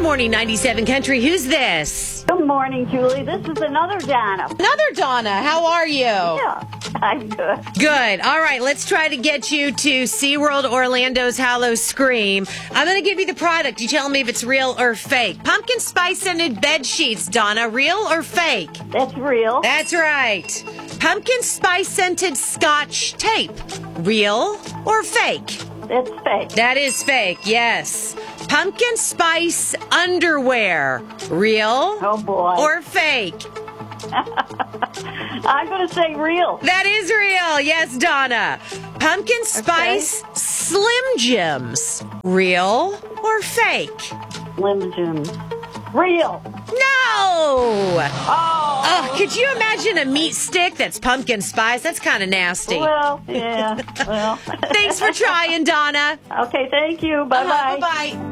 morning, 97 Country. Who's this? Good morning, Julie. This is another Donna. Another Donna. How are you? Yeah, I'm good. Good. All right, let's try to get you to SeaWorld Orlando's Hallow Scream. I'm going to give you the product. You tell me if it's real or fake. Pumpkin spice scented bed sheets, Donna. Real or fake? That's real. That's right. Pumpkin spice scented Scotch tape. Real or fake? That's fake. That is fake, yes. Pumpkin spice underwear. Real Oh, boy. or fake? I'm going to say real. That is real. Yes, Donna. Pumpkin spice Slim Jims. Real or fake? Slim Jims. Real. No! Oh. Could you imagine a meat stick that's pumpkin spice? That's kind of nasty. Well, yeah. Well. Thanks for trying, Donna. Okay, thank you. Bye-bye. Bye-bye.